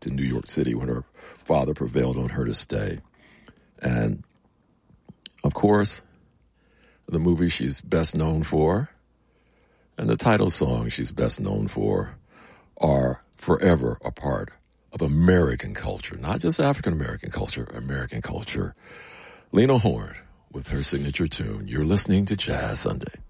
to New York City when her father prevailed on her to stay. And, of course, the movie she's best known for and the title song she's best known for are forever a part of American culture, not just African-American culture, American culture. Lena Horne with her signature tune. You're listening to Jazz Sunday.